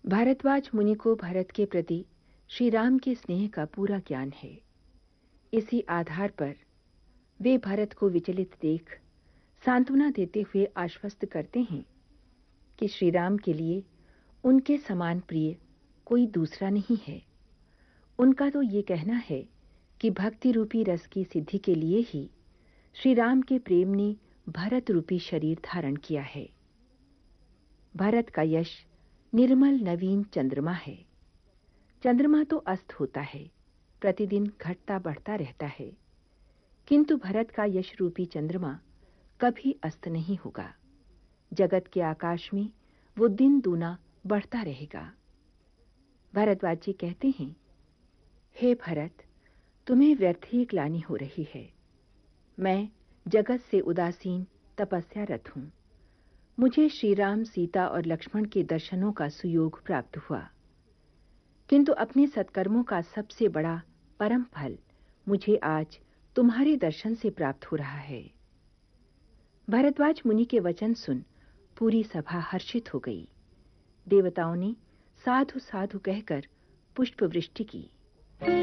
भारद्वाज मुनि को भरत के प्रति श्री राम के स्नेह का पूरा ज्ञान है। इसी आधार पर वे भरत को विचलित देख सांत्वना देते हुए आश्वस्त करते हैं कि श्री राम के लिए उनके समान प्रिय कोई दूसरा नहीं है। उनका तो ये कहना है कि भक्ति रूपी रस की सिद्धि के लिए ही श्री राम के प्रेम ने भरत रूपी शरीर धारण किया है। भरत का यश निर्मल नवीन चंद्रमा है। चंद्रमा तो अस्त होता है, प्रतिदिन घटता बढ़ता रहता है, किंतु भरत का यश रूपी चंद्रमा कभी अस्त नहीं होगा। जगत के आकाश में वो दिन दूना बढ़ता रहेगा। भारद्वाज जी कहते हैं, हे भरत, तुम्हें व्यर्थ ही ग्लानि हो रही है। मैं जगत से उदासीन तपस्यारत हूं। मुझे श्री राम, सीता और लक्ष्मण के दर्शनों का सुयोग प्राप्त हुआ, किंतु अपने सत्कर्मों का सबसे बड़ा परम फल मुझे आज तुम्हारे दर्शन से प्राप्त हो रहा है। भारद्वाज मुनि के वचन सुन पूरी सभा हर्षित हो गई। देवताओं ने साधु साधु कहकर पुष्प वृष्टि की।